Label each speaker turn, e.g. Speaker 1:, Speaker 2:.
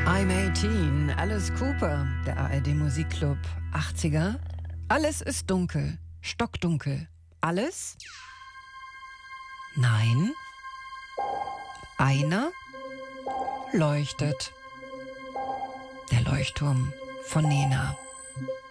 Speaker 1: I'm 18, Alice Cooper, der ARD Musikclub 80er. Alles ist dunkel, stockdunkel. Alles? Nein. Einer leuchtet. Der Leuchtturm von Nena.